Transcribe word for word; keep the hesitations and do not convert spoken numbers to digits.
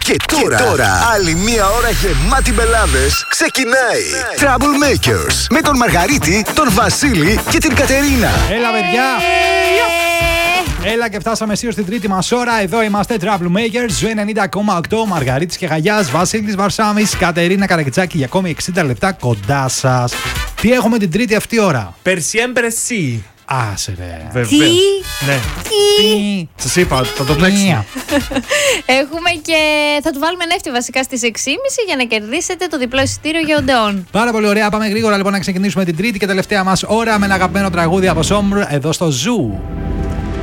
Και τώρα, και τώρα άλλη μία ώρα γεμάτη μπελάδες ξεκινάει. Troublemakers με τον Μαργαρίτη, τον Βασίλη και την Κατερίνα. Έλα, παιδιά! Έλα και φτάσαμε σίγουρα στην τρίτη μας ώρα. Εδώ είμαστε, Troublemakers, Ζου ενενήντα κόμμα οκτώ, Μαργαρίτης και Χαγιάς, Βασίλης Βαρσάμης, Κατερίνα Καρακιτσάκη για ακόμη εξήντα λεπτά κοντά σας. Τι έχουμε την τρίτη αυτή ώρα? Per siempre sì. Άσε ρε. Βεβαίως. Τι? Ναι. Τι? Σας είπα, θα το παίξουμε. Έχουμε και θα του βάλουμε νεύτη βασικά στις έξι και μισή για να κερδίσετε το διπλό εισιτήριο για Οντεόν. Πάρα πολύ ωραία. Πάμε γρήγορα λοιπόν να ξεκινήσουμε την τρίτη και τελευταία μας ώρα με ένα αγαπημένο τραγούδι από Σόμρ εδώ στο Ζου.